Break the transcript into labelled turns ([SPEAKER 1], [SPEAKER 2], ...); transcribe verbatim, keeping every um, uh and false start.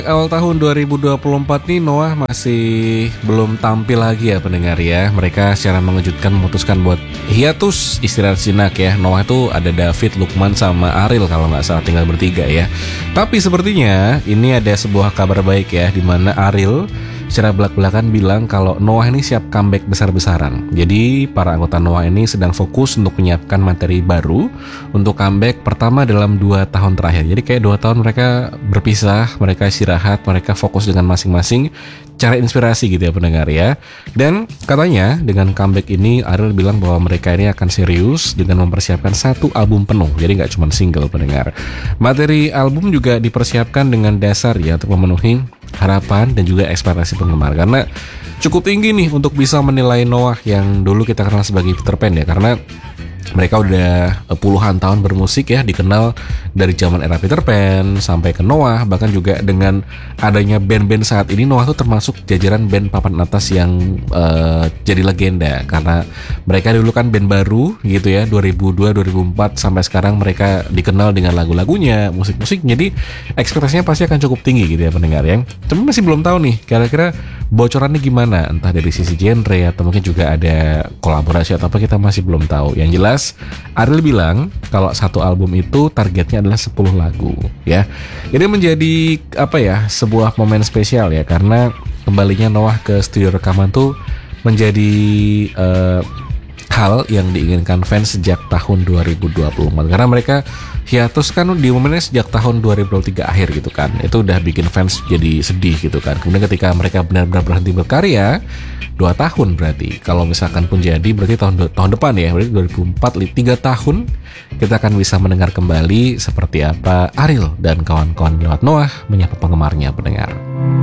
[SPEAKER 1] Awal tahun dua ribu dua puluh empat nih Noah masih belum tampil lagi ya pendengar ya. Mereka secara mengejutkan memutuskan buat hiatus istirahat jenak ya. Noah itu ada David, Lukman sama Ariel kalau nggak salah, tinggal bertiga ya. Tapi sepertinya ini ada sebuah kabar baik ya, di mana Ariel secara belak-belakan bilang kalau Noah ini siap comeback besar-besaran. Jadi para anggota Noah ini sedang fokus untuk menyiapkan materi baru untuk comeback pertama dalam dua tahun terakhir. Jadi kayak dua tahun mereka berpisah, mereka istirahat, mereka fokus dengan masing-masing cari inspirasi gitu ya pendengar ya. Dan katanya dengan comeback ini Ariel bilang bahwa mereka ini akan serius dengan mempersiapkan satu album penuh. Jadi nggak cuma single pendengar. Materi album juga dipersiapkan dengan dasar ya untuk memenuhi harapan dan juga ekspektasi penggemar, karena cukup tinggi nih untuk bisa menilai Noah yang dulu kita kenal sebagai Peter Pan ya, karena mereka udah puluhan tahun bermusik ya, dikenal dari zaman era Peter Pan sampai ke Noah. Bahkan juga dengan adanya band-band saat ini, Noah tuh termasuk jajaran band papan atas yang uh, jadi legenda. Karena mereka dulu kan band baru gitu ya, dua ribu dua, dua ribu empat sampai sekarang mereka dikenal dengan lagu-lagunya, musik-musik. Jadi ekspektasinya pasti akan cukup tinggi gitu ya pendengar ya. Tapi masih belum tahu nih kira-kira bocorannya gimana, entah dari sisi genre atau mungkin juga ada kolaborasi atau apa, kita masih belum tahu. Yang jelas Ariel bilang kalau satu album itu targetnya adalah sepuluh lagu ya. Ini menjadi apa ya, sebuah momen spesial ya, karena kembalinya Noah ke studio rekaman tuh menjadi uh, hal yang diinginkan fans sejak tahun dua ribu dua puluh empat, karena mereka hiatus kan di momennya sejak tahun dua ribu dua puluh tiga akhir gitu kan. Itu udah bikin fans jadi sedih gitu kan. Kemudian ketika mereka benar-benar berhenti berkarya dua tahun, berarti kalau misalkan pun jadi berarti tahun tahun depan ya, berarti dua ribu empat, tiga tahun kita akan bisa mendengar kembali seperti apa Ariel dan kawan-kawan lewat Noah menyapa penggemarnya pendengar.